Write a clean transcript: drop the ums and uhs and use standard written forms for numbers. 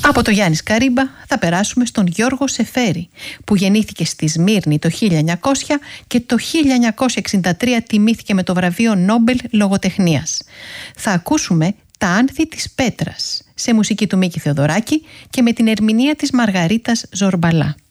Από το Γιάννη Καρύμπα θα περάσουμε στον Γιώργο Σεφέρη, που γεννήθηκε στη Σμύρνη το 1900 και το 1963 τιμήθηκε με το βραβείο Νόμπελ Λογοτεχνίας. Θα ακούσουμε «Τα άνθη της Πέτρας» σε μουσική του Μίκη Θεοδωράκη και με την ερμηνεία της Μαργαρίτας Ζορμπαλά.